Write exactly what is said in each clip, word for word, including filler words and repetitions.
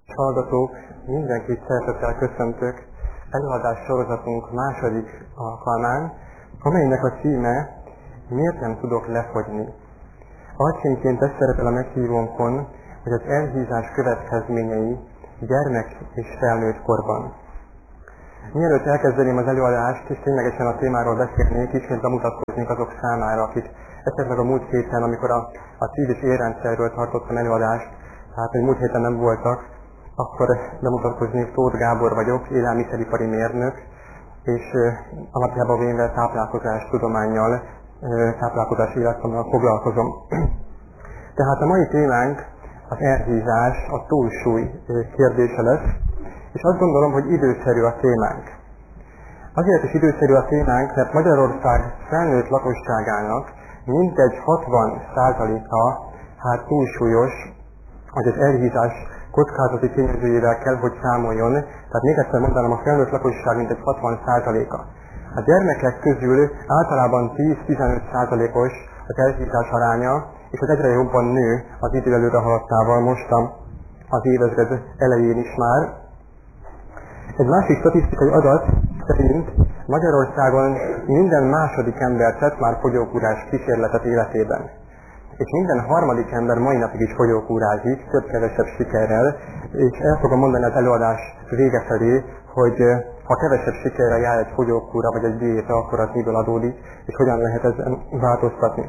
Hallgatók, mindenkit szeretettel köszöntök előadás sorozatunk második alkalmán, amelynek a címe Miért nem tudok lefogyni? Alcímként ezt szerepel a meghívónkon, hogy az elhízás következményei gyermek és felnőtt korban. Mielőtt elkezdeném az előadást, és ténylegesen a témáról beszélnék, ismét bemutatkoznék azok számára, akik esetleg a múlt héten, amikor a, a szív- és érrendszerről tartottam előadást, tehát hogy múlt héten nem voltak, akkor bemutatkoznék, Tóth Gábor vagyok, élelmiszeripari mérnök, és alapjában véve táplálkozás tudománnyal, táplálkozás élettannal foglalkozom. Tehát a mai témánk az elhízás, a túlsúly kérdése lesz, és azt gondolom, hogy időszerű a témánk. Azért is időszerű a témánk, mert Magyarország felnőtt lakosságának mintegy hatvan százaléka hát túlsúlyos, hogy az elhízás kockázati tényezőjével kell, hogy számoljon. Tehát még egyszer mondanám, a felnőtt lakosság mintegy hatvan százaléka. A gyermekek közül általában tíz-tizenöt százalékos az elhízás aránya, és az egyre jobban nő az idő előre haladtával most az évezred elején is már. Egy másik statisztikai adat szerint Magyarországon minden második ember tett már fogyókúrás kísérletet életében. És minden harmadik ember mai napig is fogyókúrázik, több-kevesebb sikerrel, és el fogom mondani az előadás vége felé, hogy ha kevesebb sikerrel jár egy fogyókúra vagy egy diéta, akkor az miből adódik, és hogyan lehet ezen változtatni.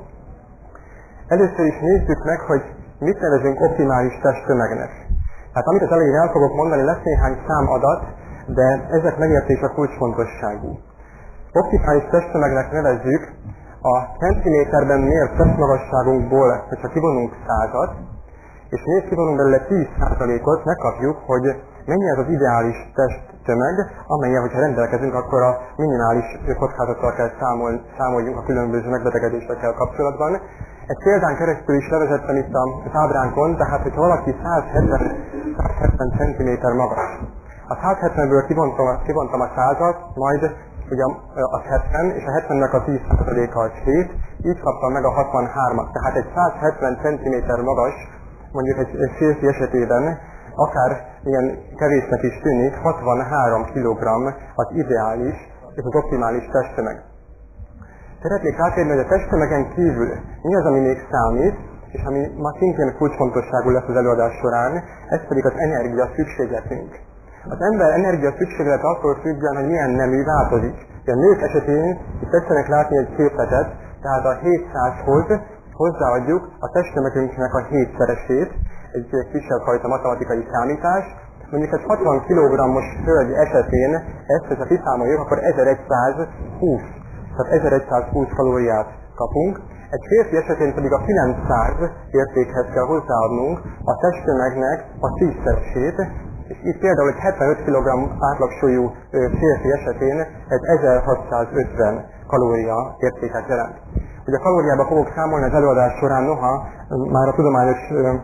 Először is nézzük meg, hogy mit nevezünk optimális testtömegnek. Hát amit az elején el fogok mondani, lesz néhány számadat, de ezek megértése kulcsfontosságú. Optimális testtömegnek nevezzük a centiméterben mért testmagasságunkból, hogyha kivonunk százat, és még kivonunk belőle tíz százalékot, megkapjuk, hogy mennyi az az ideális testtömeg, amelyen, hogyha rendelkezünk, akkor a minimális kockázattal kell számol, számoljunk a különböző megbetegedésekkel kapcsolatban. Egy példán keresztül is levezettem itt az ábránkon, tehát hogyha valaki száz hetven centiméter magas. A száz hetvenből kivontam, kivontam a százat, majd ugye az hetven, és a hetvennek a tíz százaléka az hét, így kaptam meg a hatvanhármat. Tehát egy száz hetven centiméter magas, mondjuk egy férfi esetében, akár ilyen kevésnek is tűnik, hatvanhárom kilogramm az ideális és az optimális testtömeg. Szeretnék rátérni, hogy a testtömegen kívül mi az, ami még számít, és ami ma szintén kulcsfontosságú lesz az előadás során, ez pedig az energia szükségletünk. Az ember energia szükséglet attól függően, hogy milyen nemű változik. A nők esetén itt tetszenek látni egy képletet, tehát a hétszázhoz hozzáadjuk a testtömegünknek a hétszeresét, egy kisebb fajta matematikai számítás. Mondjuk egy hatvan kilogrammos hölgy esetén ezt, hogyha kiszámoljuk, akkor ezeregyszázhúsz, tehát ezeregyszázhúsz kalóriát kapunk. Egy férfi esetén pedig a kilencszáz értékhez kell hozzáadnunk a testtömegnek a tízszeresét, és itt például egy hetvenöt kilogramm átlagsúlyú férfi esetén ez ezerhatszázötven kalória értéket jelent. Ugye a kalóriába fogok számolni az előadás során, noha már a tudományos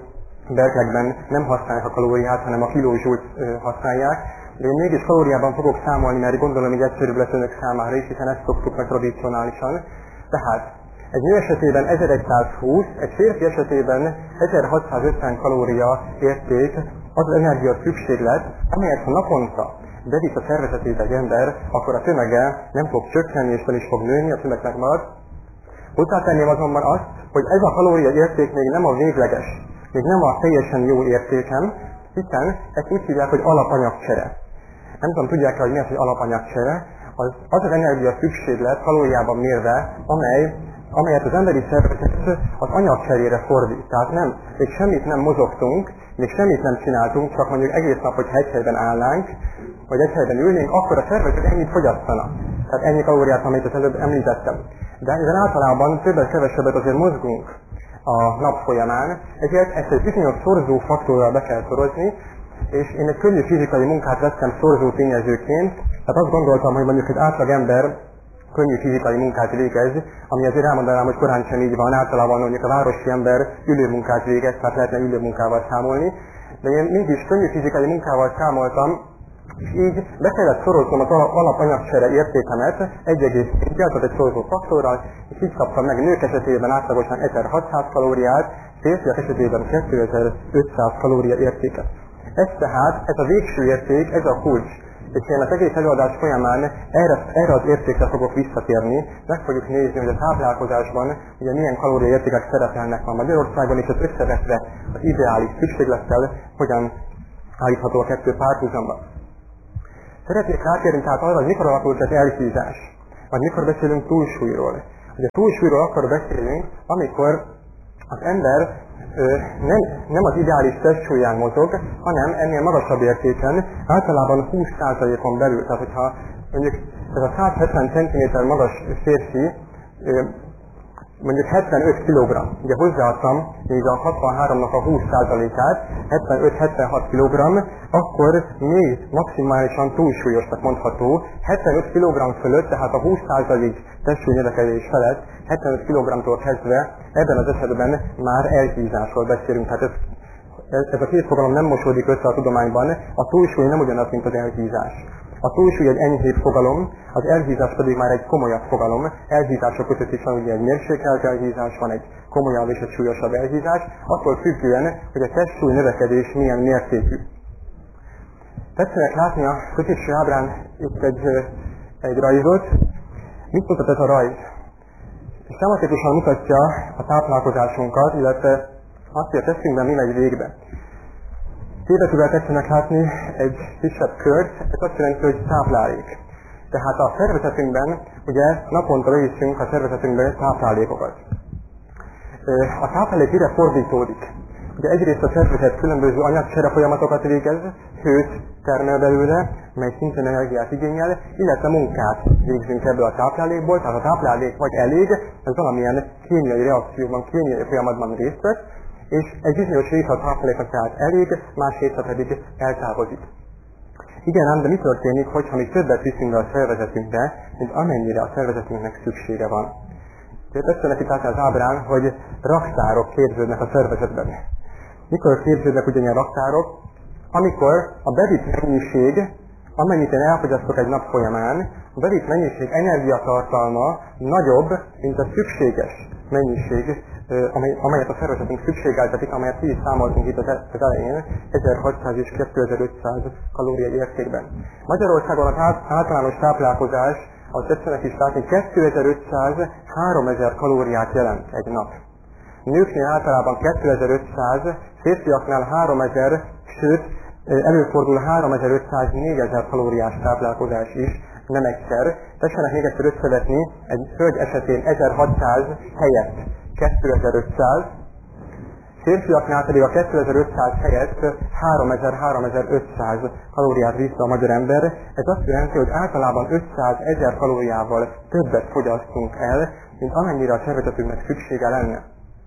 berkekben nem használják a kalóriát, hanem a kilózsúlt használják, de én mégis kalóriában fogok számolni, mert gondolom, hogy egyszerűbb lesz önök számára is, hiszen ezt szoktuk meg tradicionálisan. Tehát egy nő esetében ezeregyszázhúsz, egy férfi esetében ezerhatszázötven kalória érték az az energia szükséglet, amelyet ha naponta bevisz a szervezetébe egy ember, akkor a tömege nem fog csökkenni és fel is fog nőni, a tömeg megmarad. Hozzátenném azonban azt, hogy ez a kalória érték még nem a végleges, még nem a teljesen jó értékem, hiszen ezt úgy hívják, hogy alapanyagcsere. Nem tudom, tudják-e, hogy mi az, hogy alapanyagcsere? Az az, az energia szükséglet kalóriában mérve, amely, amelyet az emberi szervezet az anyagcserére fordít. Tehát nem, még semmit nem mozogtunk, még semmit nem csináltunk, csak mondjuk egész nap, hogyha egy helyben állnánk, vagy egy helyben ülnénk, akkor a szervezet ennyit fogyasztana. Tehát ennyi kalóriát, amit az előbb említettem. De ezen általában többet-kevesebbet azért mozgunk a nap folyamán, ezért ezt egy bizonyos szorzó faktorral be kell szorozni, és én egy könnyű fizikai munkát vettem szorzó tényezőként, tehát azt gondoltam, hogy mondjuk egy átlag ember könnyű fizikai munkát végez, ami azért elmondanám, hogy korán sem így van, általában mondjuk a városi ember ülőmunkát végez, tehát lehetne ülőmunkával számolni, de én mégis könnyű fizikai munkával számoltam, és így be kellett szoroznom az alapanyagcsere értékemet egy egész négyel, tehát egy szorozó faktorral, és így kaptam meg nők esetében átlagosan ezerhatszáz kalóriát, férfiak esetében kétezer-ötszáz kalória értéket. Ez tehát, ez a végső érték, ez a kulcs. És én az egész előadás folyamán erre, erre az értékre fogok visszatérni, meg fogjuk nézni, hogy a táplálkozásban ugye milyen kalóriaértékek szerepelnek ma Magyarországon, és az összevetve az ideális szükséglettel hogyan állítható a kettő párhuzamba. Szeretnék rátérni tehát arra, hogy mikor alakult az elhízás, vagy mikor beszélünk túlsúlyról. Ugye túlsúlyról akkor beszélünk, amikor az ember ö, nem, nem az ideális testsúlyán mozog, hanem ennél magasabb értéken, általában húsz százalékon belül. Tehát, hogyha mondjuk ez a száz hetven centiméter magas férfi, ö, mondjuk hetvenöt kilogramm, ugye hozzáadtam még a hatvanháromnak a húsz százalékát, hetvenöt-hetvenhat kilogramm, akkor még maximálisan túlsúlyosnak mondható. hetvenöt kilogramm fölött, tehát a húsz százalék testsúly növekedés felett, hetvenöt kilogrammtól kezdve ebben az esetben már elhízásról beszélünk. Tehát ez, ez a két fogalom nem mosódik össze a tudományban, a túlsúly nem ugyanaz, mint az elhízás. A túlsúly egy enyhébb fogalom, az elhízás pedig már egy komolyabb fogalom. Elhízások között is van ugye egy mérsékelt elhízás, van egy komolyabb és egy súlyosabb elhízás, attól függően, hogy a testsúly növekedés milyen mértékű. Tetszenek látni a középső ábrán itt egy, egy rajzot. Mit mutat ez a rajz? Schematikusan mutatja a táplálkozásunkat, illetve azt, hogy a testünkben mi megy végbe. Képetűvel tetszenek látni egy kisebb kört, ez azt jelenti, hogy táplálék. Tehát a szervezetünkben, ugye naponta beviszünk a szervezetünkbe táplálékokat. A táplálék ide fordítódik. Ugye egyrészt a szervezet különböző anyagcsere folyamatokat végez, hőt termel belőle, mely szintén energiát igényel, illetve munkát végzünk ebből a táplálékból, tehát a táplálék vagy elég, ez valamilyen kémiai reakcióban, kémiai folyamatban részt vesz, és egy bizonyos része a tápláléknak tehát elég, más része pedig eltávozik. Igen ám, de mi történik, hogyha mi többet viszünk be a szervezetünkbe, mint amennyire a szervezetünknek szüksége van? Tehát ezt neki látni az ábrán, hogy raktárok képződnek a szervezetben. Mikor képződnek ugyanilyen raktárok? Amikor a bevitt mennyiség, amennyit én elfogyasztok egy nap folyamán, a bevitt mennyiség energiatartalma nagyobb, mint a szükséges mennyiség, amely, amelyet a szervezetünk szükségeltetik, amelyet ki is számoltunk itt az elején, ezerhatszáz és kétezer-ötszáz kalória értékben. Magyarországon az általános táplálkozás, az tetszenek is látni, kétezer-ötszáz-háromezer kalóriát jelent egy nap. Nőknél általában kétezer-ötszáz, férfiaknál háromezer, sőt, előfordul háromezer-ötszáz-négyezer kalóriás táplálkozás is, nem egyszer. Tessenek még egyszer összevetni, egy hölgy esetén ezerhatszáz helyett kétezer-ötszáz, férfiaknál pedig a kétezer-ötszáz helyett háromezer-háromezer-ötszáz kalóriát visz a magyar ember. Ez azt jelenti, hogy általában ötszázezer kalóriával többet fogyasztunk el, mint amennyire a szervezetünknek szüksége lenne.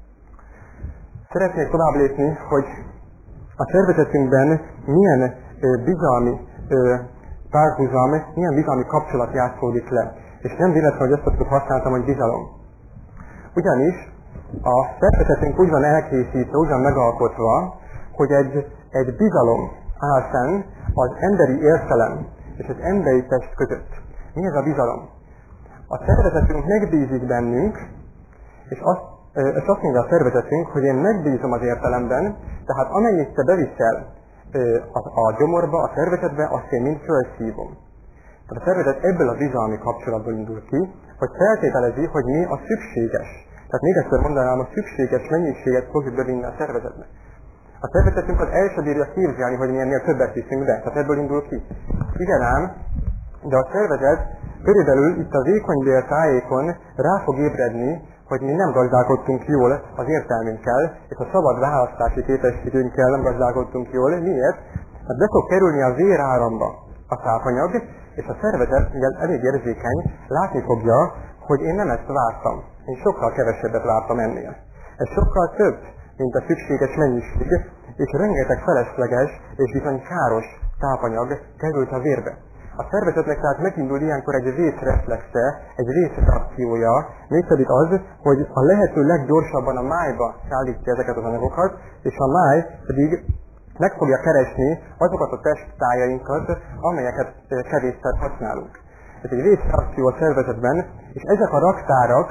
Szeretnék tovább lépni, hogy a szervezetünkben milyen ö, bizalmi ö, párhuzam, milyen bizalmi kapcsolat játszódik le. És nem véletlen, hogy ezt a szót használtam, hogy bizalom. Ugyanis a szervezetünk úgy van elkészítve, úgy van megalkotva, hogy egy, egy bizalom áll fenn az emberi értelem és az emberi test között. Mi ez a bizalom? A szervezetünk megbízik bennünk, és azt, és azt mondja a szervezetünk, hogy én megbízom az értelemben, tehát amennyit te beviszel a, a gyomorba, a szervezetbe, azt én mind felszívom. Tehát a szervezet ebből a bizalmi kapcsolatból indul ki, hogy feltételezi, hogy mi a szükséges. Tehát még egyszer mondanám, a szükséges mennyiséget fogjuk bevinni a szervezetbe. A szervezetünk az el sem bírja képzelni, hogy mi ennél többet viszünk be, tehát ebből indul ki. Igen ám, de a szervezet körülbelül itt a vékonybél tájékon rá fog ébredni, hogy mi nem gazdálkodtunk jól az értelmünkkel, és a szabad választási képességünkkel nem gazdálkodtunk jól. Miért? Hát be fog kerülni a véráramba a tápanyag, és a szervezet, mivel elég érzékeny, látni fogja, hogy én nem ezt vártam. Én sokkal kevesebbet vártam ennél. Ez sokkal több, mint a szükséges mennyiség, és rengeteg felesleges és bizony káros tápanyag került a vérbe. A szervezetnek tehát megindul ilyenkor egy vészreflexe, egy vészreakciója, mégpedig az, hogy a lehető leggyorsabban a májba szállítja ezeket az anyagokat, és a máj pedig meg fogja keresni azokat a testtájainkat, amelyeket kevésszer használunk. Ez egy vészreakció a szervezetben, és ezek a raktárak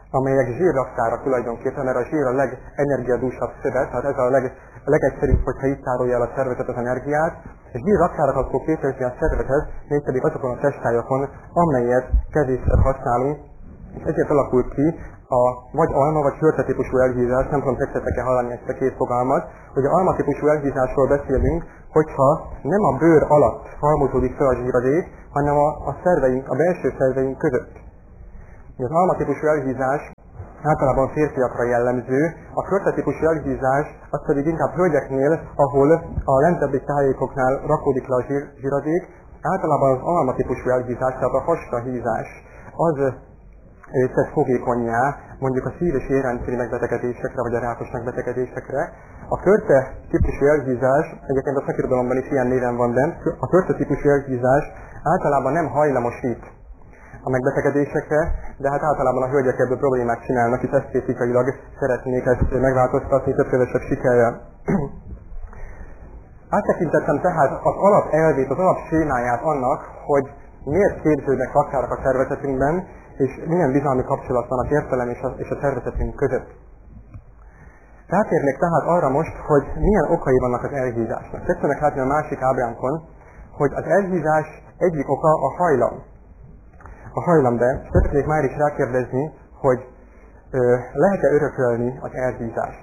amelyek zsírraktárak tulajdonképpen, mert a zsír a legenergiadúsabb szövet, tehát ez a, leg, a legegyszerűbb, hogyha itt tárolja el a szervezet az energiát, és zsírraktárakat fog képezni a szervezethez, mégpedig azokon a testályokon, amelyet kevésszer használunk, és ezért alakul ki a vagy alma, vagy hörtetípusú elhízás, nem tudom, tetszett-e hallani ezt a két fogalmat, hogy a almatípusú elhízásról beszélünk, hogyha nem a bőr alatt halmozódik fel a zsíradék, hanem a, a szerveink, a belső szerveink között. Az almatípusú elhízás általában férfiakra jellemző, a hörtetípusú elhízás az pedig inkább hölgyeknél, ahol a lentebbi tájékoknál rakódik le a zsír, zsíradék, általában az almatípusú elhízás, tehát a hasra hízás, az tesz fogékonnyá, mondjuk a szív- és érrendszeri megbetegedésekre, vagy a rákos megbetegedésekre. A körte típusú elhízás, egyébként a szakirodalomban is ilyen néven van bent, a körte típusú elhízás általában nem hajlamosít a megbetegedésekre, de hát általában a hölgyek ebből problémát csinálnak, és esztétikailag szeretnék ezt megváltoztatni több-kevesebb sikerrel. Áttekintettem tehát az alapelvét, az alapsémáját annak, hogy miért képződnek raktárak a szervezetünkben, és milyen bizalmi kapcsolat van az értelem és a, és a szervezetünk között. Rátérnék tehát arra most, hogy milyen okai vannak az elhízásnak. Tetszenek látni a másik ábránkon, hogy az elhízás egyik oka a hajlam. A hajlam, de szeretnék már is rákérdezni, hogy ö, lehet-e örökölni az elhízást.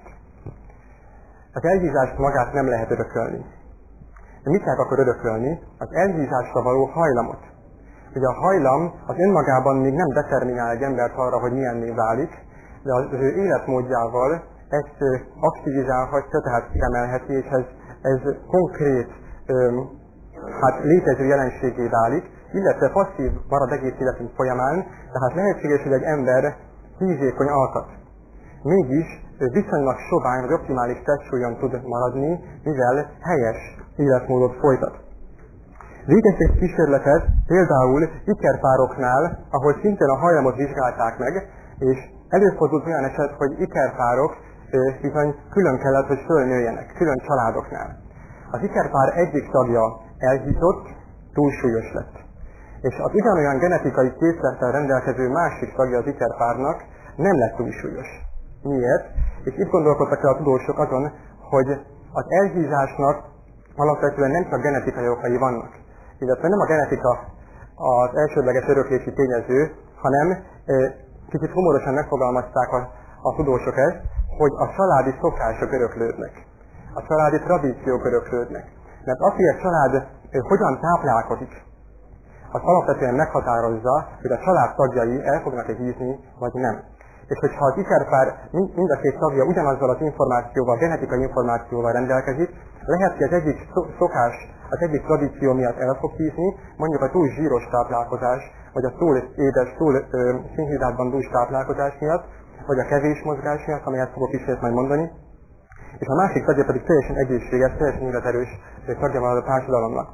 Az elhízást magát nem lehet örökölni. De mit lehet akkor örökölni? Az elhízásra való hajlamot. Ugye a hajlam az önmagában még nem determinál egy embert arra, hogy milyenné válik, de az ő életmódjával ezt aktivizálhatja, tehát kiemelheti, és ez, ez konkrét, öm, hát létező jelenségé válik, illetve passzív marad egész életünk folyamán, tehát lehetséges, hogy egy ember hízékony alkat. Mégis viszonylag sovány vagy optimális testsúlyon tud maradni, mivel helyes életmódot folytat. Végeztek egy kísérletet például ikerpároknál, ahol szintén a hajlamot vizsgálták meg, és előfordult olyan eset, hogy ikerpárok bizony külön kellett, hogy fölnőjenek, külön családoknál. Az ikerpár egyik tagja elhízott, túlsúlyos lett. És az ugyanolyan genetikai készlettel rendelkező másik tagja az ikerpárnak nem lett túlsúlyos. Miért? És itt gondolkodtak el a tudósok azon, hogy az elhízásnak alapvetően nem csak genetikai okai vannak, illetve nem a genetika az elsődleges öröklési tényező, hanem e, kicsit humorosan megfogalmazták a, a tudósok ezt, hogy a családi szokások öröklődnek. A családi tradíciók öröklődnek. Mert az, hogy a család e, hogyan táplálkozik, az alapvetően meghatározza, hogy a család tagjai el fognak-e hízni, vagy nem. És hogyha az ikerpár mind a két tagja ugyanazzal az információval, genetikai információval rendelkezik, lehet, hogy az egyik szokás, az egyik tradíció miatt el fog hízni, mondjuk a túl zsíros táplálkozás, vagy a túl édes, túl szénhidrátban dús táplálkozás miatt, vagy a kevés mozgás miatt, amelyet fogok ismét majd mondani. És a másik tagja pedig teljesen egészséges, teljesen életerős tagja van a társadalomnak.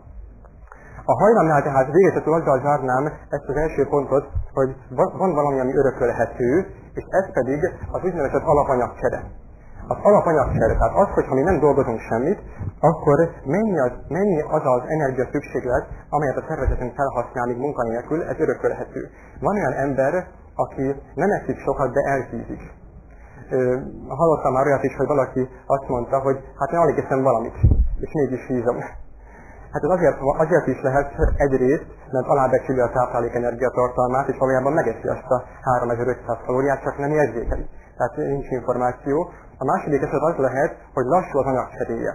A hajlamnál tehát végezetül azzal zárnám ezt az első pontot, hogy van valami, ami örökölhető, és ez pedig az úgynevezett alapanyagcsere. Az alapanyagcsere, tehát az, hogyha mi nem dolgozunk semmit, akkor mennyi az, mennyi az az energia szükséglet, amelyet a szervezetünk felhasznál még munkanélkül, ez örökölhető. Van olyan ember, aki nem eszik sokat, de elhízik. Hallottam már olyat is, hogy valaki azt mondta, hogy hát én alig eszem valamit, és mégis hízom. Hát ez azért, azért is lehet egyrészt, mert alábecsüli a táplálék energiatartalmát, és valójában megeszi azt a háromezer-ötszáz kalóriát, csak nem érzékeli. Tehát nincs információ. A második eset az lehet, hogy lassú az anyagcseréje.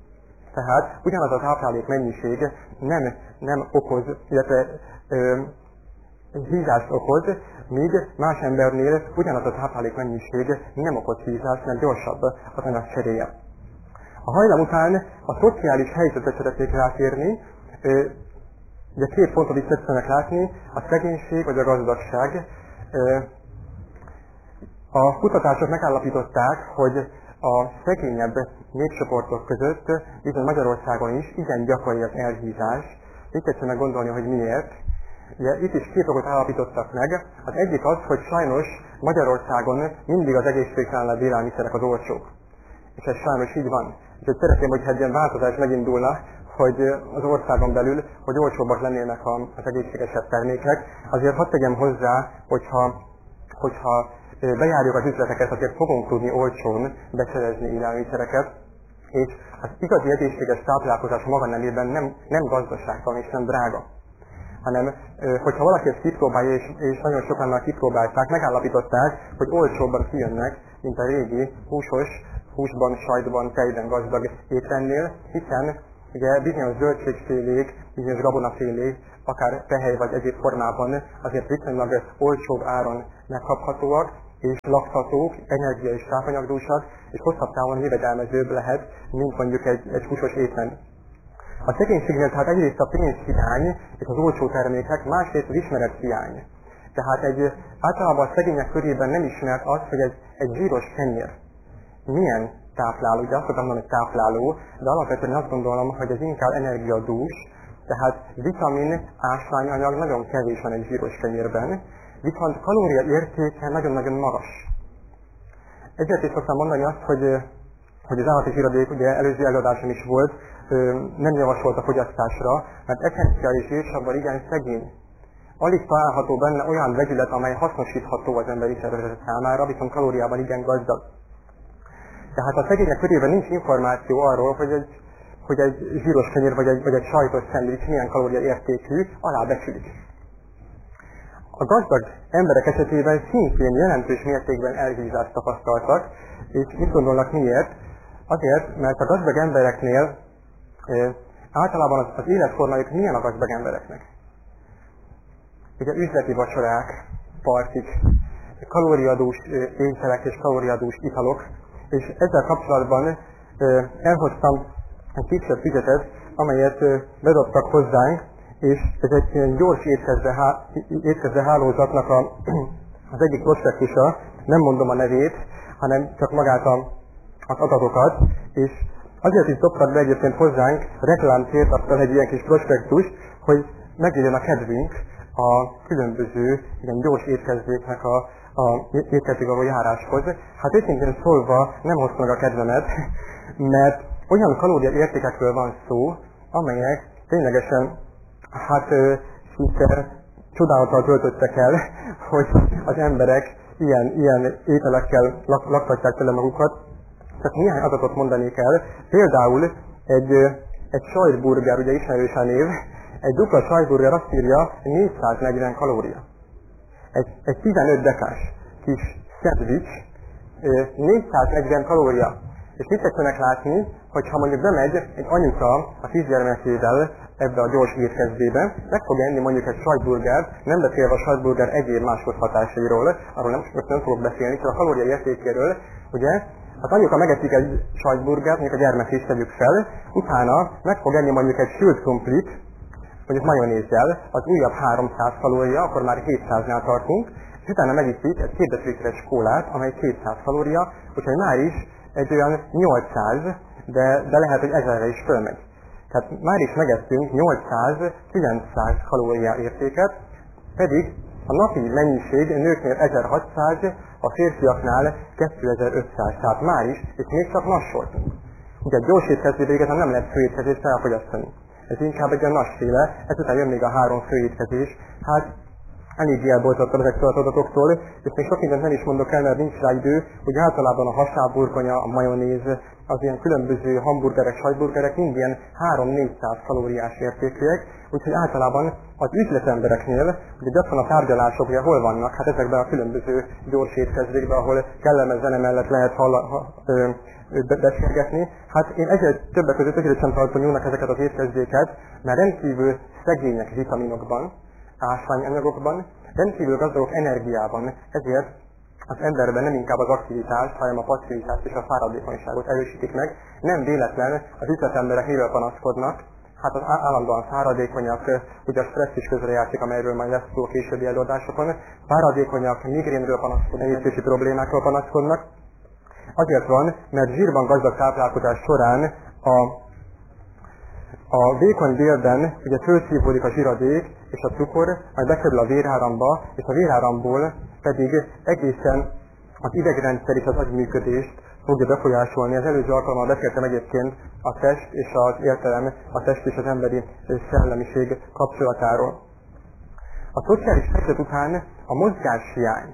Tehát ugyanaz a táplálék mennyiség nem, nem okoz, illetve ö, hízást okoz, míg más embernél ugyanaz a táplálék mennyiség nem okoz hízást, mert gyorsabb az anyagcseréje. A hajlam után a szociális helyzetre szeretnék rátérni. Ugye két pontot is tetszenek látni, a szegénység vagy a gazdagság. A kutatások megállapították, hogy a szegényebb népcsoportok között, bizony Magyarországon is, igen gyakori az elhízás. Itt tetszenek gondolni, hogy miért. Ugye, itt is két okot állapítottak meg. Az egyik az, hogy sajnos Magyarországon mindig az egészségtelenebb élelmiszerek az olcsók. És ez sajnos így van. Úgyhogy szeretném, hogyha egy ilyen változás megindulna, hogy az országon belül, hogy olcsóbbak lennének az egészségesebb termékek. Azért hadd tegyem hozzá, hogyha hogyha bejárjuk az üzleteket, azért fogunk tudni olcsón beszerezni élelmiszereket, és az igazi egészséges táplálkozás maga nemében nem, nem gazdaságtalan és nem drága, hanem hogyha valaki ezt kipróbálja, és, és nagyon sokan már kipróbálták, megállapították, hogy olcsóbban kijönnek, mint a régi húsos, húsban, sajtban, tejben gazdag étrendnél, hiszen ugye bizonyos zöldségfélék, bizonyos gabonafélék, akár tehely vagy egyéb formában azért viszonylag olcsóbb áron megkaphatóak, és laktatók, energia és tápanyagdúsak, és hosszabb távon jövedelmezőbb lehet, mint mondjuk egy, egy húsos étrend. A szegénységnél tehát egyrészt a pénzhiány és az olcsó termékek, másrészt az ismerethiány. Tehát egy általában a szegények körében nem ismert az, hogy egy, egy zsíros kenyér milyen tápláló, ugye azt szoktam mondani, hogy tápláló, de alapvetően azt gondolom, hogy ez inkább energiadús, tehát vitamin, ásványanyag nagyon kevés van egy zsíros kenyérben, viszont kalória értéke nagyon-nagyon magas. Ezért is szoktam mondani azt, hogy, hogy az állati zsíradék, ugye előző előadásom is volt, nem javasolt a fogyasztásra, mert eszenciális zsírsavval igen szegény. Alig található benne olyan vegyület, amely hasznosítható az emberi szervezet számára, viszont kalóriában igen gazdag. Tehát a szegények körében nincs információ arról, hogy egy, hogy egy zsíros kenyér vagy egy, vagy egy sajtos szendvics milyen kalóriaértékű, alábecsülik. A gazdag emberek esetében szintén jelentős mértékben elhízást tapasztaltak, és mit gondolnak miért? Azért, mert a gazdag embereknél e, általában az, az életformájuk milyen a gazdag embereknek? Ugye üzleti vacsorák, partik, kalóriadús ételek és kalóriadús italok, és ezzel kapcsolatban e, elhoztam egy kisebb füzetet, amelyet e, bedobtak hozzánk, és ez egy ilyen gyors étkezde, há, étkezde hálózatnak a, az egyik prospektusa, nem mondom a nevét, hanem csak magát a, az adatokat, és azért is dobtak be egyébként hozzánk reklámcéltartal egy ilyen kis prospektus, hogy megjöjjön a kedvünk a különböző ilyen gyors étkezdéknek a, a étkezdék való járáshoz. Hát őszintén szólva nem hozta meg a kedvemet, mert olyan kalóriaértékekről van szó, amelyek ténylegesen hát szinte csodálattal töltöttek el, hogy az emberek ilyen, ilyen ételekkel lak, laktatják tele magukat. Csak néhány adatot mondanék el. Például egy, egy sajtburger, ugye ismerős a név, egy dupla sajtburger azt írja négyszáznegyven kalória. Egy, egy tizenöt dekás kis szendvics, négyszáznegyven kalória. És mit tetszenek látni, hogyha mondjuk bemegy egy anyuka a tíz gyermekével ebbe a gyors étkezdébe, meg fog enni mondjuk egy sajtburgert, nem beszélve a sajtburger egyéb máskos hatásairól, arról nem, most nem fogok beszélni, csak a kalória értékéről, ugye? Az anyuka megeszik egy sajtburgert, mondjuk a gyermek is tegyük fel, utána meg fog enni mondjuk egy sült krumplit, mondjuk majonézzel, az újabb háromszáz kalória, akkor már hétszáznál tartunk, és utána megiszik egy két deciliteres kólát, amely kétszáz kalória, úgyhogy már is egy olyan nyolcszáz, de, de lehet, hogy ezerre is fölmegy. Tehát már is megettünk nyolcszáz-kilencszáz kalória értéket, pedig a napi mennyiség nőknél ezerhatszáz, a férfiaknál kétezer-ötszáz, tehát már is, és még csak nassoltunk. Ugye a gyors étkezésben igazán nem lehet főétkezést felfogyasztani. Ez inkább egy olyan nasféle, ezután jön még a három főétkezés. Hát eléggé elboltottam ezektől az adatoktól, és még sok mindent nem is mondok el, mert nincs rá idő, hogy általában a hasábburgonya, a majonéz, az ilyen különböző hamburgerek, sajtburgerek mind ilyen három-négyszáz kalóriás értékűek, úgyhogy általában az üzletembereknél, ugye gyakran a tárgyalások ugye hol vannak, hát ezekben a különböző gyors étkezdékben, ahol kellemes zene mellett lehet halla, ha, ö, ö, beszélgetni. Hát én ezért többek között ezért sem tartom jónak ezeket az étkezdéket, mert rendkívül szegények vitaminokban, ásványanyagokban, rendkívül gazdagok energiában, ezért az emberben nem inkább az aktivitást, hanem a passzivitást és a fáradékonyságot erősítik meg. Nem véletlen az üzletemberek miről panaszkodnak, hát az állandóan fáradékonyak, ugye a stressz is közrejátszik, amelyről majd lesz szó a későbbi előadásokon, fáradékonyak, migrénről panaszkodnak, egészségügyi problémákról panaszkodnak. Azért van, mert zsírban gazdag táplálkozás során a A vékony bélben ugye fölszívódik a zsíradék és a cukor, majd bekerül a véráramba, és a véráramból pedig egészen az idegrendszer és az agyműködést fogja befolyásolni. Az előző alkalommal beszéltem egyébként a test és az értelem, a test és az emberi szellemiség kapcsolatáról. A szociális helyzet után a mozgáshiány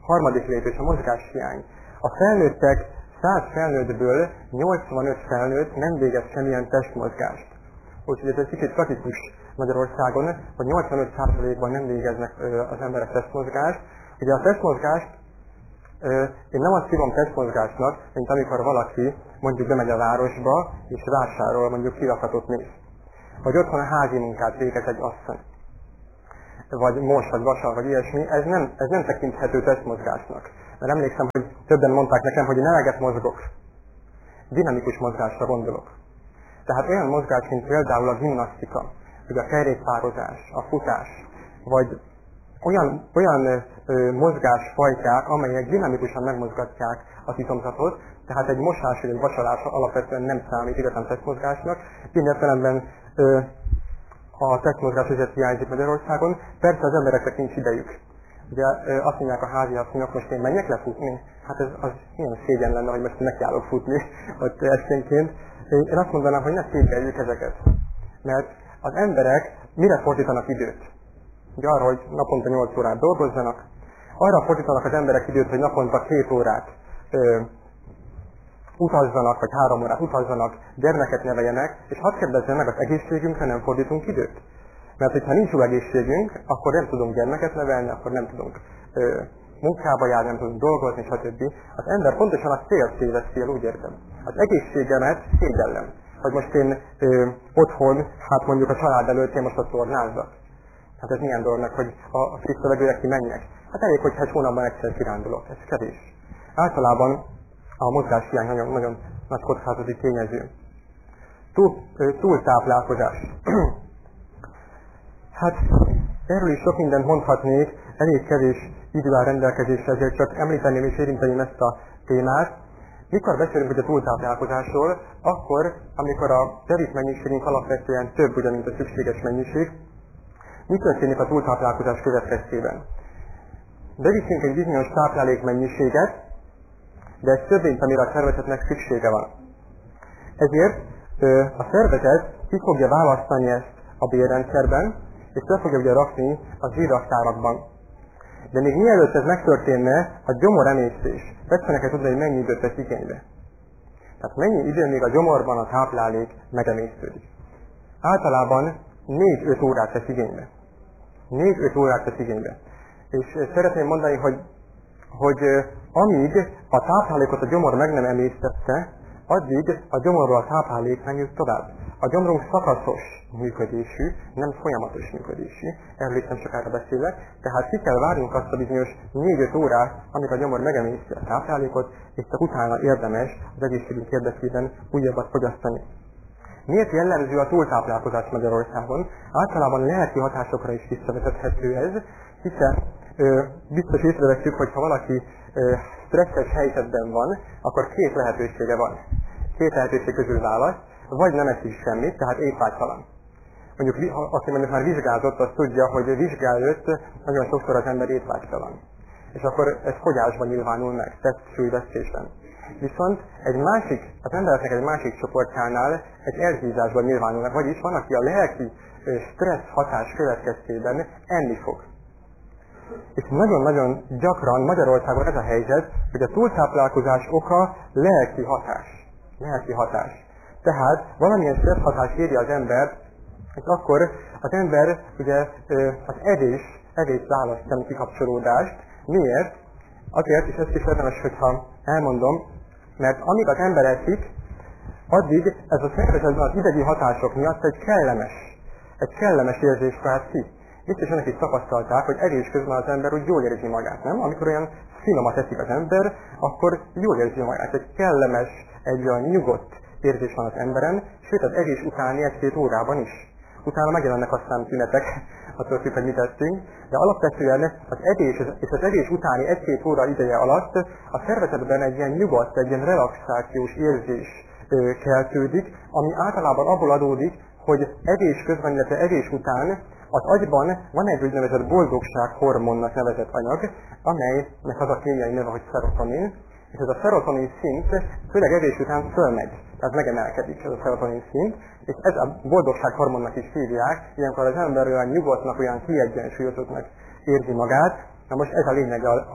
Harmadik lépés a mozgáshiány. A felnőttek száz felnőttből nyolcvanöt felnőtt nem végez semmilyen testmozgást. Úgyhogy ez egy kicsit tragikus Magyarországon, hogy nyolcvanöt százalékban nem végeznek az emberek testmozgást. Ugye a testmozgást én nem azt hívom testmozgásnak, mint amikor valaki mondjuk bemegy a városba, és vásárol mondjuk kirakatot néz. Vagy otthon a házi munkát végez egy asszony. Vagy mos, vagy vasal, vagy ilyesmi, ez nem, ez nem tekinthető testmozgásnak. Mert emlékszem, hogy többen mondták nekem, hogy én eleget mozgok. Dinamikus mozgásra gondolok. Tehát olyan mozgás, mint például a gimnasztika, vagy a kerékpározás, a futás, vagy olyan, olyan ö, mozgásfajták, amelyek dinamikusan megmozgatják a titokzatot, tehát egy mosás vagy egy vasalás alapvetően nem számít igazán testmozgásnak. Ilyen értelemben ö, a testmozgás azért hiányzik Magyarországon. Persze az embereknek nincs idejük. Ugye ö, azt mondják a háziasszonyok, most én menjek lefutni? Hát ez az ilyen szégyen lenne, hogy most nekiállok futni ott esténként. Én azt mondanám, hogy ne szégyeljük ezeket. Mert az emberek mire fordítanak időt? Ugye arra, hogy naponta nyolc órát dolgozzanak, arra fordítanak az emberek időt, hogy naponta két órát ö, utazzanak, vagy három órát utazzanak, gyermeket neveljenek, és hadd kérdezzem meg, az egészségünkre nem fordítunk időt? Mert hogyha nincs jó egészségünk, akkor nem tudunk gyermeket nevelni, akkor nem tudunk ö, munkába járni, nem tudunk dolgozni, stb. Az ember pontosan a célt téveszti el, úgy értem. Az egészségemet szégyellem. Hogy most én ö, otthon, hát mondjuk a család előtt én most ott tornázzak. Hát ez milyen dolognak, hogy a friss levegőre kimenjek? Hát elég, hogyha egy hónapban egyszer kirándulok. Ez kevés. Általában a mozgáshiány nagyon, nagyon nagy kockázati tényező. Túl, túltáplálkozás. Hát erről is sok mindent mondhatnék, elég kevés idő áll rendelkezésre, ezért csak említeném és érinteném ezt a témát. Mikor beszélünk ugye a túltáplálkozásról, akkor, amikor a tevitt mennyiségünk alapvetően több, ugye, mint a szükséges mennyiség, mi történik a túltáplálkozás következtében? Beviszünk egy bizonyos táplálékmennyiséget, de ez több, mint amire a szervezetnek szüksége van. Ezért ö, a szervezet ki fogja választani ezt a bélrendszerben, és le fogja ugye rakni a zsírraktárakban. De még mielőtt ez megtörténne, a gyomoremésztés. Persze neked tudni, hogy mennyi időt vesz igénybe. Tehát mennyi idő még a gyomorban a táplálék megemésztődik. Általában négy-öt órát vesz igénybe. négy-öt órát vesz igénybe. És szeretném mondani, hogy, hogy amíg a táplálékot a gyomor meg nem emésztette, addig a gyomorról a táplálék nem jut tovább. A gyomrunk szakaszos működésű, nem folyamatos működésű, erről itt nem sokára beszélek, tehát ki kell várnunk azt a bizonyos négy-öt órát, amíg a gyomor megemészi a táplálékot, és csak utána érdemes az egészségünk érdekében újabbat fogyasztani. Miért jellemző a túltáplálkozás Magyarországon? Általában lelki hatásokra is visszavezethető ez, hiszen ö, biztos észrevettük, hogy ha valaki ö, stresszes helyzetben van, akkor két lehetősége van. Két lehetőség közül választ, vagy nem eszik semmit, tehát étvágytalan. Mondjuk, aki mondjuk már vizsgázott, az tudja, hogy vizsgál előtt nagyon sokszor az ember étvágytalan. És akkor ez fogyásban nyilvánul meg, testsúlyvesztésben. Viszont egy másik, az embereknek egy másik csoportjánál egy elhízásban nyilvánul meg, vagyis van, aki a lelki stressz hatás következtében enni fog. És nagyon-nagyon gyakran Magyarországon ez a helyzet, hogy a túltáplálkozás oka lelki hatás. Lelki hatás. Tehát valamilyen stressz hatás éri az embert, és akkor az ember ugye az evés, evés választ nem kikapcsolódást. Miért? Azért, és ezt is érdemes, hogyha elmondom, mert amíg az ember eszik, addig ez a szervezetben az idegi hatások miatt egy kellemes, egy kellemes érzés vált ki. Biztos önök is tapasztalták, hogy evés közben az ember úgy jól érzi magát, nem? Amikor olyan finomat eszik az ember, akkor jól érzi magát. Egy kellemes, egy olyan nyugodt érzés van az emberen, sőt az evés utáni egy-két órában is. Utána megjelennek aztán tünetek, attól függ, hogy mit tettünk, de alapvetően az evés és az evés utáni egy-két óra ideje alatt a szervezetben egy ilyen nyugodt, egy ilyen relaxációs érzés ö, keltődik, ami általában abból adódik, hogy evés közben, illetve evés után az agyban van egy úgynevezett boldogság hormonnak nevezett anyag, amelynek az a kémiai neve, hogy szerotonin, és ez a szerotonin szint főleg evés után fölmegy, tehát megemelkedik ez a szerotonin szint, és ez a boldogság hormonnak is hívják, ilyenkor az ember olyan nyugodtnak, olyan kiegyensúlyozottnak érzi magát. Na most ez a lényeg a, a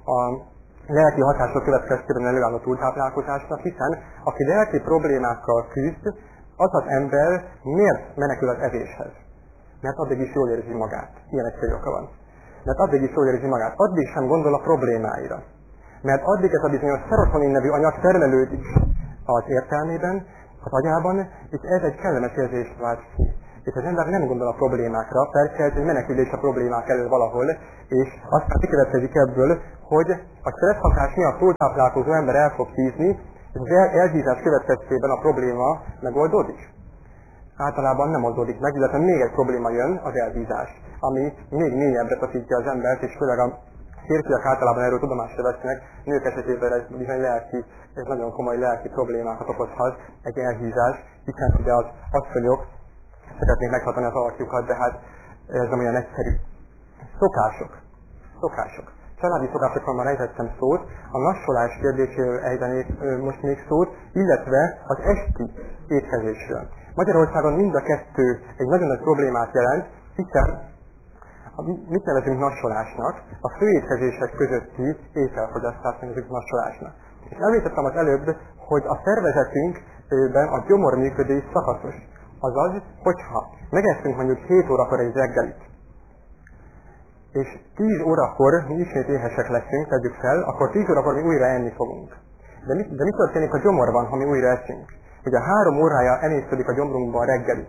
a lelki hatások következtében előálló túltáplálkozásnak, hiszen aki lelki problémákkal küzd, az az ember miért menekül az evéshez? Mert addig is jól érzi magát. Ilyen egyszerű oka van. Mert addig is jól érzi magát. Addig sem gondol a problémáira. Mert addig ez a bizonyos szerotonin nevű anyag termelődik az értelmében, az agyában, és ez egy kellemes érzést vált ki. És az ember nem gondol a problémákra, persze ez egy menekülés a problémák elől valahol, és aztán kikövetkezik ebből, hogy a stresszhatás miatt túltáplálkozó ember el fog hízni, és az el- elhízás következtében a probléma megoldódik. Általában nem oldódik meg, illetve még egy probléma jön, az elhízás, ami még mélyebbre taszítja az embert, és főleg a férfiak általában erről tudomást vesznek, nők esetében ez bizony lelki, ez nagyon komoly lelki problémákat okozhat, egy elhízás, hiszen ugye az asszonyok szeretnék meghatani az alakjukat, de hát ez nem olyan egyszerű. Szokások. Szokások. Családi szokásokról már ejtettem szót, a nassolás kérdéséről ejtenék most még szót, illetve az esti étkezésről. Magyarországon mind a kettő egy nagyon nagy problémát jelent, hiszen mit nevezünk nassolásnak? A főétkezések közötti ételfogyasztást nevezünk nassolásnak. És említettem az előbb, hogy a szervezetünkben a gyomorműködés szakaszos. Azaz, hogyha megeszünk mondjuk hét órakor egy reggelit, és tíz órakor mi ismét éhesek leszünk, tegyük fel, akkor tíz órakor mi újra enni fogunk. De mi, de mi történik a gyomorban, ha mi újra eszünk? Ugye három órája emésztődik a gyomrunkban a reggeli.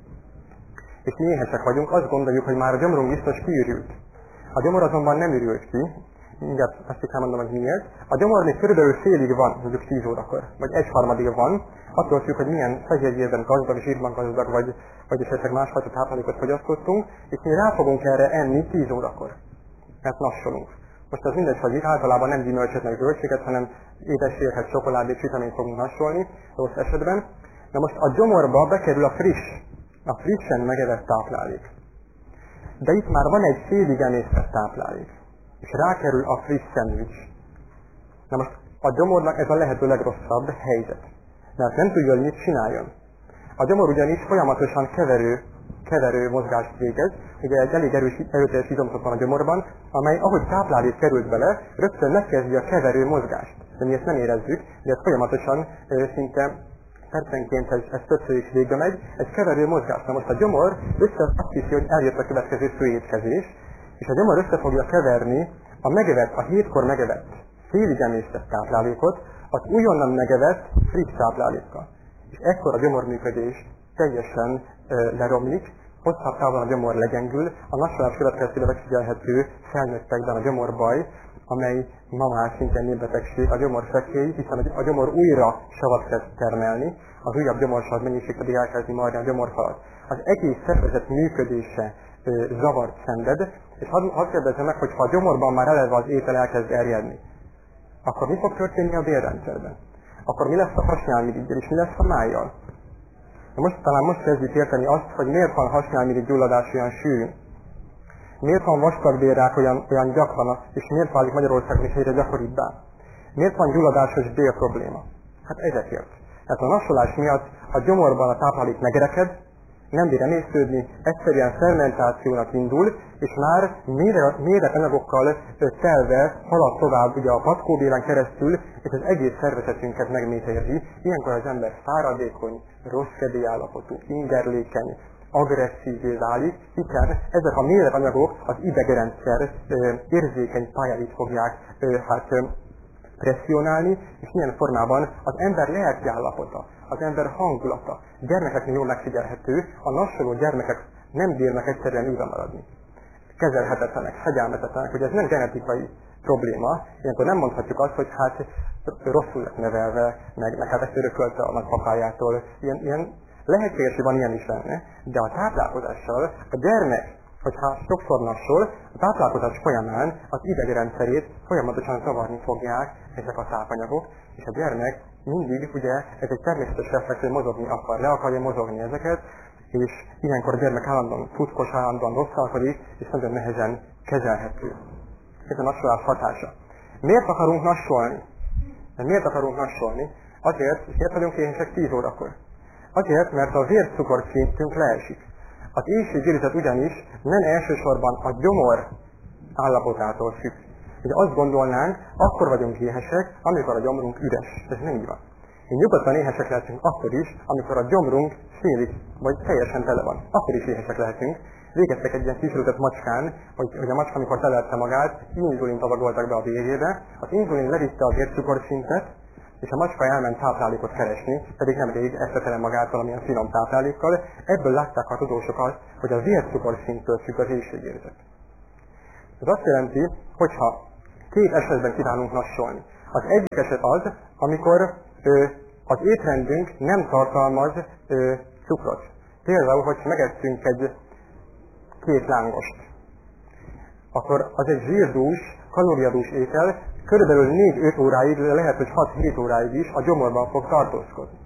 És mi éhesek vagyunk, azt gondoljuk, hogy már a gyomrunk biztos kiürült. A gyomor azonban nem ürült ki, mindjárt azt is elmondom, hogy miért. A gyomor még körülbelül félig van, mondjuk tíz órakor, vagy egyharmadig van, attól függ, hogy milyen fehérjében gazdag, zsírban gazdag, vagy, vagy esetleg másfajta táplálékot fogyasztottunk, és mi rá fogunk erre enni tíz órakor, mert nassolunk. Most az mindegy, hogy általában nem gyümölcsöt meg zöldséget, hanem édességeket, csokoládét, vitamint fogunk nassolni, rossz esetben. De most a gyomorba bekerül a friss, a frissen megevett táplálék. De itt már van egy félig emésztett táplálék, és rákerül a friss szendvics. Na most a gyomornak ez a lehető legrosszabb helyzet, mert nem tudja, hogy mit csináljon. A gyomor ugyanis folyamatosan keverő, keverő mozgást végez, ugye egy elég erős, erőteljes izomzat van a gyomorban, amely ahogy táplálék került bele, rögtön megkezdi a keverő mozgást. De mi ezt nem érezzük, de ez folyamatosan szinte percenként ez, ez többször is végbe megy, egy keverő mozgás. Na most a gyomor össze azt hiszi, hogy eljött a következő főétkezés, és a gyomor össze fogja keverni a megevett, a hétkor megevett, félig emésztett táplálékot, az újonnan megevett friss táplálékkal. És ekkor a gyomorműködés teljesen ö, leromlik, hosszabb távon a gyomor legyengül, a nassolás következtében megfigyelhető felnőttekben a gyomorbaj, amely ma már szintén népbetegség, a gyomorfekély, hiszen a gyomor újra savat kezd termelni, az újabb gyomorsav mennyiség pedig elkezdi majd a gyomorfalat. Az egész szervezet működése ö, zavart szenved, és hadd had kérdezzem meg, hogy ha a gyomorban már eleve az étel elkezd erjedni, akkor mi fog történni a bélrendszerben? Akkor mi lesz a hasnyálmirigyel, és mi lesz a májjal? Na most talán most kezdjük érteni azt, hogy miért van hasnyálmirigy gyulladás olyan sűrű. Miért van vastagbélrák olyan, olyan gyakran, és miért válik Magyarországon is egyre gyakoribbá? Miért van gyulladásos bél probléma? Hát ezekért. Tehát a nassolás miatt a gyomorban a táplálék megreked, nem bír emésztődni, egyszerűen fermentációnak indul, és már méret anyagokkal telve halad tovább ugye a patkóbélen keresztül, és az egész szervezetünket megmétérzi. Ilyenkor az ember fáradékony, rossz kedélyállapotú, ingerlékeny, agresszívvé válik, hiszen ezek a méretanyagok az idegrendszer érzékeny pályáit fogják hát, presszionálni, és ilyen formában az ember lelki állapota, az ember hangulata, gyermekeknél jól megfigyelhető, a nassoló gyermekek nem bírnak egyszerűen ülve maradni. Kezelhetetlenek, fegyelmetetlenek, hogy ez nem genetikai probléma, ilyenkor nem mondhatjuk azt, hogy hát rosszul lett nevelve, meg, meg hát ezt örökölte a nagypapájától. Ilyen, ilyen lehetséges, hogy van ilyen is lenne, de a táplálkozással a gyermek, hogyha sokszor nassol, a táplálkozás folyamán az idegrendszerét folyamatosan zavarni fogják ezek a tápanyagok, és a gyermek mindig, ugye, ez egy természetes reflex, hogy mozogni akar, le akarja mozogni ezeket, és ilyenkor a gyermek állandóan futkos, állandóan rosszalkodik, és nagyon nehezen kezelhető. Ez a nassolás hatása. Miért akarunk nassolni? De miért akarunk nassolni? Azért, és miért vagyunk éhesek tíz órakor? Azért, mert a vércukorszintünk leesik. Az éhségérzet ugyanis nem elsősorban a gyomor állapotától függ. Ugye azt gondolnánk, akkor vagyunk éhesek, amikor a gyomrunk üres. Ez nem így van. Mi nyugodtan éhesek lehetünk akkor is, amikor a gyomrunk félig, vagy teljesen tele van. Akkor is éhesek lehetünk. Végeztek egy ilyen kísérletet macskán, hogy, hogy a macska, amikor telelte magát, inzulint adagoltak be a végébe. Az inzulin levitte a vércukorszintet, és a macska elment táplálékot keresni, pedig nemrég esztetelen magát valamilyen finom táplálékkal. Ebből látták a tudósok azt, hogy a vércukorszinttől függ az éhségérzet. Ez azt jelenti, hogyha két esetben kívánunk nassolni. Az egyik eset az, amikor ö, az étrendünk nem tartalmaz ö, cukrot. Például, hogy megesszünk egy két lángost, akkor az egy zsírdús, kalóriadús étel, körülbelül négy-öt óráig, lehet, hogy hat-hét óráig is a gyomorban fog tartózkodni.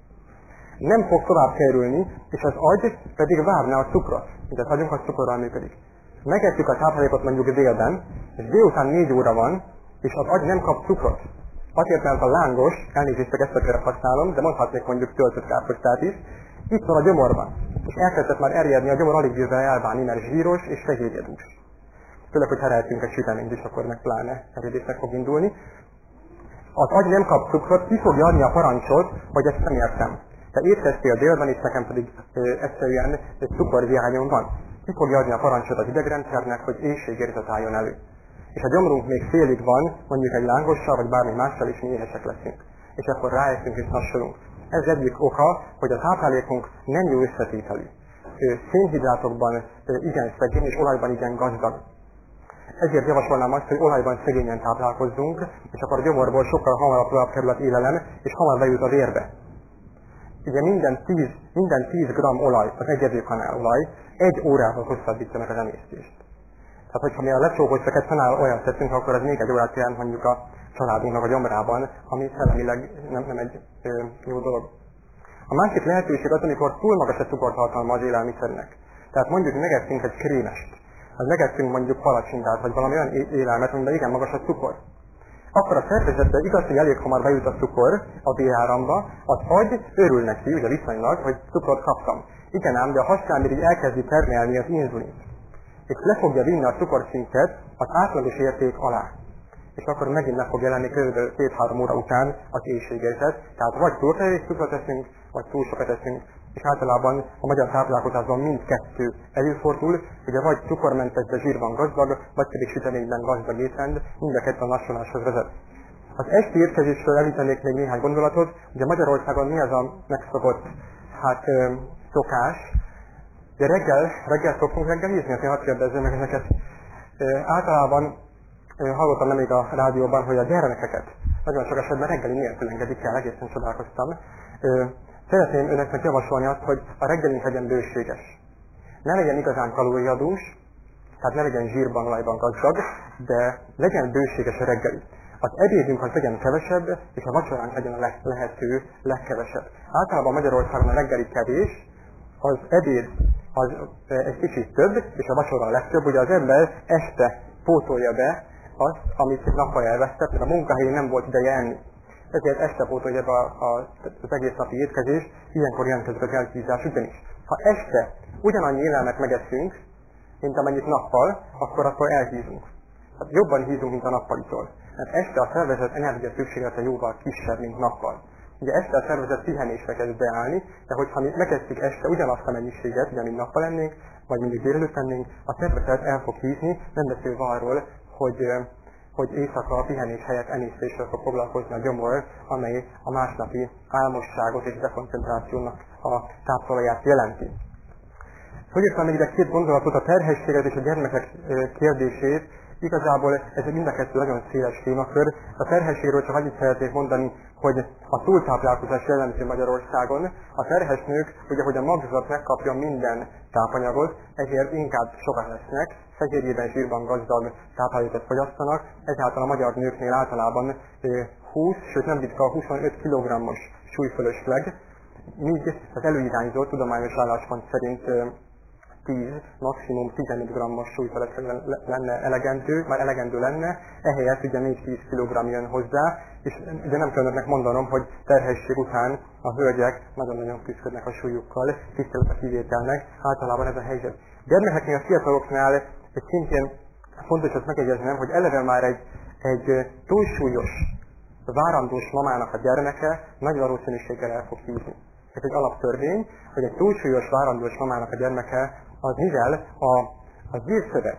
Nem fog tovább kerülni, és az agy pedig várná a cukrot. Ugye az agyunk a cukorral működik. Megesszük a táplálékot mondjuk délben, és délután négy óra van, és az agy nem kap cukrot. Azért, mert a lángos, elnézést, ezt a példát használom, de mondhatnék mondjuk töltött káposztát is, itt van a gyomorban. És elkezdett már erjedni, a gyomor alig bír vele elbánni, mert zsíros és fehérjedús. Főleg, hogy hereltünk egy süteményt is, akkor meg pláne erjedésnek fog indulni. Az agy nem kap cukrot, ki fogja adni a parancsot, hogy ezt nem értem. Te étkeztél délben, és nekem pedig ö, egyszerűen cukorhiányom van. Ki fogja adni a parancsot az idegrendszernek, hogy éhségérzet álljon elő. És a gyomrunk még félig van, mondjuk egy lángossal, vagy bármi mással is mi éhesek leszünk. És akkor ráeszünk és nassolunk. Ez egyik oka, hogy a táplálékunk nem jó összetételű. Szénhidrátokban igen szegény, és olajban igen gazdag. Ezért javasolnám azt, hogy olajban szegényen táplálkozzunk, és akkor a gyomorból sokkal hamarabb tovább kerül az élelem, és hamar bejut a vérbe. Ugye minden tíz, minden tíz gramm olaj, az egyedülkanál olaj, egy órával hosszabbítja meg az emésztést. Tehát, hogyha mi a lecsókoltszeket fennáll olyat teszünk, akkor az még egy órát jelent mondjuk a családunknak a gyomrában, ami szellemileg nem, nem egy ö, jó dolog. A másik lehetőség az, amikor túl magas a cukortartalma az élelmiszernek. Tehát mondjuk megeszünk egy krémest, az megeszünk mondjuk palacsintát, vagy valami olyan élelmet, amiben igen magas a cukor. Akkor a szervezetben igaz, hogy elég hamar bejut a cukor a véráramba, az agy örül neki, ugye viszonylag, hogy cukrot kaptam. Igen ám, de a használmirigy elkezdi termelni az inzulint, és le fogja vinni a cukorszintet az átlagos érték alá. És akkor megint meg fog jelenni körülbelül két-három óra után az éhségérzet. Tehát vagy túl kevés cukrot eszünk, vagy túl sokat eszünk. És általában a magyar táplálkozásban mindkettő előfordul, ugye vagy cukormentes, de zsírban gazdag, vagy pedig süteményben gazdag étrend, mind a kettő a nassoláshoz vezet. Az esti étkezésről említenék még néhány gondolatot. Ugye Magyarországon mi az a megszokott hát, ö, szokás? De reggel, reggel szoktunk reggelizni, azt én hadd kérdezzem meg ezeket. Ö, általában ö, hallottam nemrég a rádióban, hogy a gyermekeket nagyon sok esetben reggeli nélkül engedik el, egészen csodálkoztam. Ö, Szeretném önöknek javasolni azt, hogy a reggelink legyen bőséges. Ne legyen igazán kalóriadús, tehát ne legyen zsírban, olajban gazdag, de legyen bőséges a reggeli. Az ebédünk az legyen kevesebb, és a vacsoránk legyen a le- lehető legkevesebb. Általában Magyarországon a reggeli kevés, az ebéd az egy kicsit több, és a vacsora a legtöbb, ugye az ember este pótolja be azt, amit nappal elvesztett, mert a munkahelyén nem volt ideje enni. Ezért este pótolja be a, a, az egész napi étkezést, ilyenkor jelentkezik az elhízás ugyanis. Ha este ugyanannyi élelmet megeszünk, mint amennyit nappal, akkor akkor elhízunk. Tehát jobban hízunk, mint a nappalitól. Mert este a szervezet energia szükséglete jóval kisebb, mint nappal. Ugye este a szervezet pihenésre kezd beállni, de hogyha mi megesszük este ugyanazt a mennyiséget, ugye mint nappal ennénk, vagy mindig délelőtt ennénk, a szervezet el fog hízni, nem beszélve arról, hogy hogy éjszaka a pihenés helyett emésztéssel fog foglalkozni a gyomor, amely a másnapi álmosságot és dekoncentrációnak a táptalaját jelenti. Hogy írtam még ide két gondolatot, a terhességet és a gyermekek kérdését, igazából ez mind a kettő nagyon széles témakör. A terhességről csak annyit szeretnék mondani, hogy a túltáplálkozás jellemző Magyarországon. A terhes nők, ugye, hogy a magzat megkapja minden tápanyagot, ezért inkább sokat lesznek, fehérjében, zsírban gazdag táplálékot fogyasztanak, ezáltal a magyar nőknél általában húsz, sőt nem ritka huszonöt kilogrammos súlyfölösleg, míg az előirányzó tudományos álláspont szerint tíz, maximum tizenöt grammos súlyfölösleg lenne elegendő, már elegendő lenne, ehelyett ugye négy-tíz kilogramm jön hozzá, és ugye nem kell önöknek mondanom, hogy terhesség után a hölgyek nagyon-nagyon küzdködnek a súlyukkal, tisztelet a kivételnek, általában ez a helyzet. Gyermekeknél, a fiataloknál egy szintén fontos azt megjegyeznem, hogy eleve már egy, egy túlsúlyos, várandós mamának a gyermeke nagy valószínűséggel el fog hízni. Ez egy alaptörvény, hogy egy túlsúlyos, várandós mamának a gyermeke az mivel a, a zsírszövet.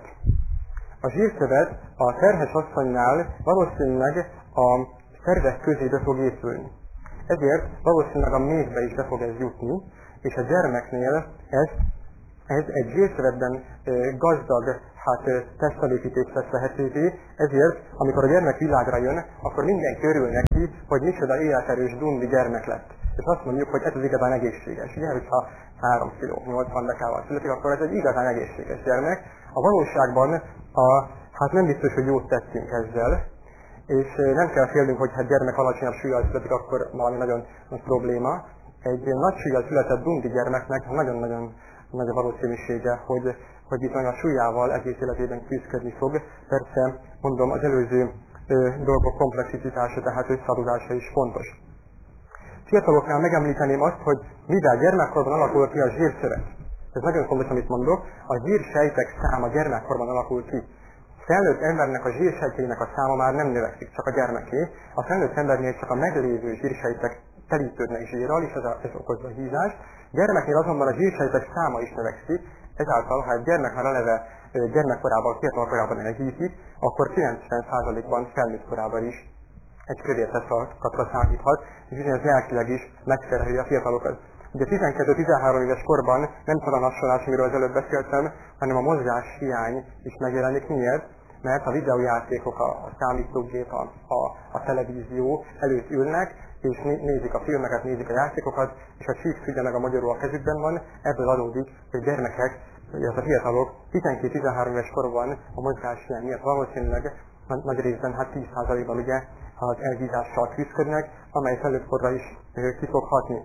A zsírszövet a terhes asszonynál valószínűleg a szervek közébe fog épülni. Ezért valószínűleg a méhbe is be fog ez jutni, és a gyermeknél ez, ez egy zsírszövetben e, gazdag hát, e, testfelépítést tesz lehetővé, ezért amikor a gyermek világra jön, akkor mindenki örül neki, hogy micsoda életerős, dundi gyermek lett. És azt mondjuk, hogy ez az igazán egészséges. Ugye, hogyha három kiló, nyolcvan dekával születik, akkor ez egy igazán egészséges gyermek. A valóságban a, hát nem biztos, hogy jót tettünk ezzel, és nem kell félnünk, hogy hát gyermek alacsonyabb súllyal születik, akkor valami nagyon nagy probléma. Egy nagy súllyal született dundi gyermeknek nagyon-nagyon nagy a valószínűsége, hogy, hogy bizony a súlyával egész életében küzdködni fog. Persze, mondom, az előző ö, dolgok komplexitása, tehát összeadozása is fontos. Fiataloknál megemlíteném azt, hogy mivel gyermekkorban alakul ki a zsírszövet. Ez nagyon fontos, amit mondok, a zsírsejtek száma gyermekkorban alakul ki. Felnőtt embernek a zsírsejtjeinek a száma már nem növekszik, csak a gyermeké. A felnőtt embernél csak a meglévő zsírsejtek telítődnek zsírral, és ez, a, ez okozza a hízást. Gyermeknél azonban a zsírsejtek száma is növekszik, ezáltal, ha egy gyermek már eleve gyermekkorában, fiatal korában elhízik, akkor kilencven százalékban felnőtt korában is egy kövérteszakatra számíthat, és ez lelkileg is megterheli a fiatalokat. Ugye tizenkét-tizenhárom éves korban nem csak a hasonlás, amiről az előbb beszéltem, hanem a mozgás hiány is megjelenik. Miért? Mert a videójátékok, a, a számítógép, a, a, a televízió előtt ülnek, és nézik a filmeket, nézik a játékokat, és a csík szügye meg a magyarul a kezükben van, ebből adódik, hogy gyermekek, illetve a fiatalok tizenkét-tizenhárom éves korban a mozgás hiány miatt valószínűleg nagy részben, hát tíz százalékban ugye az elhízással küzdködnek, amely felnőttkorra is ki fog hatni.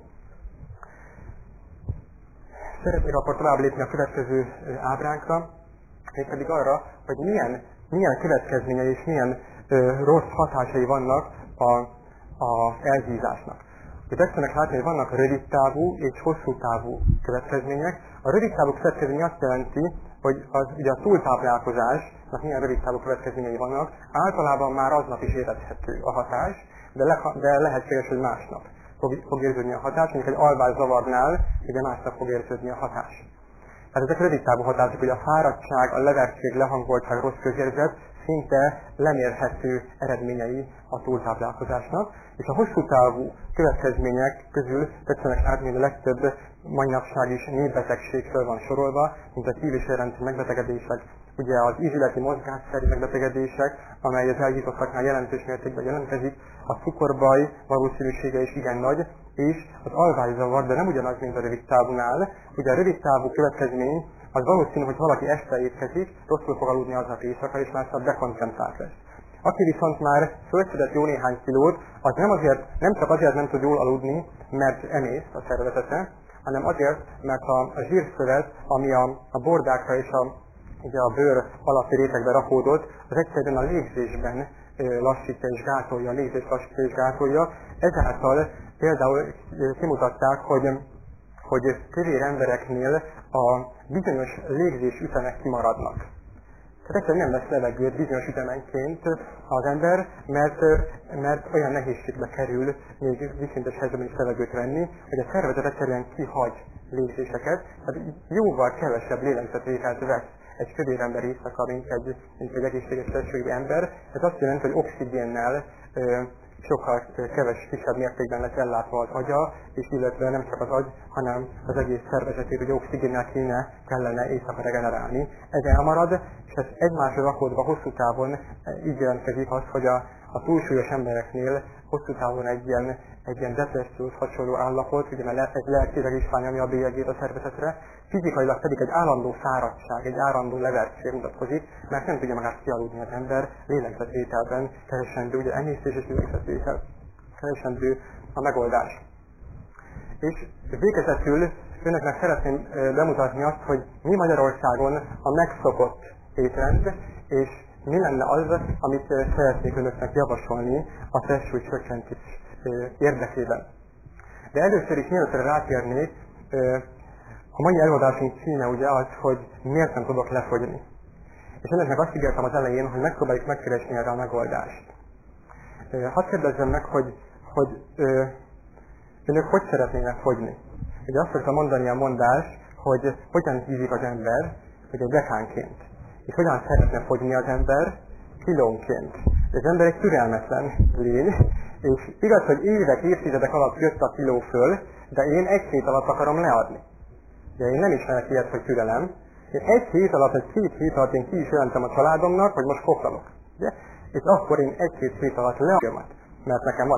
Szeretnék akkor tovább lépni a következő ábránkra, mégpedig arra, hogy milyen, milyen következményei és milyen ö, rossz hatásai vannak a, a elhízásnak. Itt tetszenek látni, hogy vannak rövidtávú és hosszú távú következmények. A rövidtávú következmény azt jelenti, hogy az, ugye a túltáplálkozásnak milyen rövidtávú következményei vannak, általában már aznap is érezhető a hatás, de, le, de lehetséges, hogy másnap fog, fog érződni a hatás, mondjuk egy alvászavarnál, ugye másnap fog érződni a hatás. Tehát ezek rövidtávú hatások, hogy a fáradtság, a levertség, lehangoltság, rossz közérzet szinte lemérhető eredményei a túltáplálkozásnak, és a hosszú távú következmények közül tetszenek látni, hogy a legtöbb manapság is népbetegségről van sorolva, mint a szív- megbetegedések, ugye az ízületi mozgásszerű megbetegedések, amely az elhívottaknál jelentős mértékben jelentkezik, a cukorbaj valószínűsége is igen nagy, és az alvászavar, de nem ugyanaz, mint a rövid távunál. Ugye a rövid távú következmény az valószínű, hogy valaki este étkezik, rosszul fog aludni aznap éjszaka, és másnap dekoncentrált lesz. Aki viszont már fölszedett jó néhány kilót, az nem, azért, nem csak azért nem tud jól aludni, mert emészt a szervezete, hanem azért, mert a, a zsírszövet, ami a, a bordákra és a, ugye a bőr alatti rétegbe rakódott, az egyszerűen a légzésben lassítja és gátolja, a légzés lassítja és gátolja. Ezáltal például kimutatták, hogy, hogy kövér embereknél a bizonyos légzés ütemek kimaradnak. Tehát egyszerűen nem vesz levegőt bizonyos ütemenként az ember, mert, mert olyan nehézségbe kerül még viszintes helyzetben is levegőt venni, hogy a szervezet egyszerűen kihagy légzéseket, tehát jóval kevesebb lélegzetvételt vesz egy kövér ember éjszaka, mint egy, mint egy egészséges testségű ember. Ez azt jelenti, hogy oxigénnel ö, sokkal keves, kisebb mértékben lesz ellátva az agya, és illetve nem csak az agy, hanem az egész szervezetét, hogy oxigénnel kéne, kellene éjszaka regenerálni. Ez elmarad, és ez egymásra rakódva hosszú távon így jelentkezik az, hogy a, a túlsúlyos embereknél hosszú távon egy ilyen, egy ilyen depressziós hasonló állapot, ugye mert egy lelkileg is nyomja a bélyegét a szervezetre, fizikailag pedig egy állandó fáradtság, egy állandó levertség mutatkozik, mert nem tudja magát kialudni az ember lélegzetvételben, keresendő, ugye emésztés és lélegzetvétel, keresendő a megoldás. És végezetül önöknek szeretném bemutatni azt, hogy mi Magyarországon a megszokott étrend, és mi lenne az, amit szeretnék önöknek javasolni a testsúly csökkentés érdekében. De először is mielőtt rátérnék, a mai előadásunk címe ugye az, hogy miért nem tudok lefogyni. És önöknek azt ígértem az elején, hogy megpróbáljuk megkeresni erre a megoldást. Hadd kérdezzem meg, hogy, hogy ö, önök hogy szeretnének fogyni? Ugye azt szokta mondani a mondás, hogy hogyan hízik az ember, hogy egy dekánként. És hogyan szeretne fogyni az ember? Kilónként. Az ember egy türelmetlen lény, és igaz, hogy évek, évtizedek alatt jött a kiló föl, de én egy hét alatt akarom leadni. De én nem ismerek ilyet, hogy türelem. Én egy hét alatt, egy két hét alatt én ki is jelentem a családomnak, hogy most koplalok. Ugye? És akkor én egy-két hét alatt leadom, mert nekem van